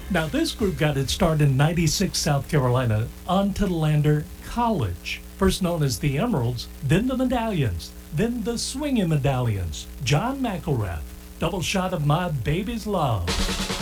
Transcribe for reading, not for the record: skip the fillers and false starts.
Now, this group got its start in 96 South Carolina on to Lander College, first known as the Emeralds, then the Medallions, then the Swinging Medallions. John McElrath, Double Shot of My Baby's Love.